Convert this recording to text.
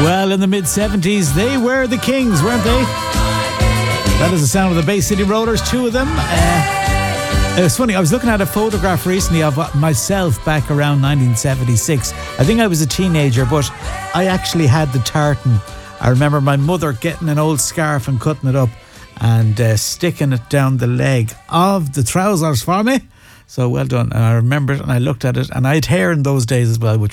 Well, in the mid-70s, they were the Kings, weren't they? That is the sound of the Bay City Rollers, two of them. It's funny, I was looking at a photograph recently of myself back around 1976. I think I was a teenager, but I actually had the tartan. I remember my mother getting an old scarf and cutting it up and sticking it down the leg of the trousers for me. So well done. And I remember it and I looked at it, and I had hair in those days as well, which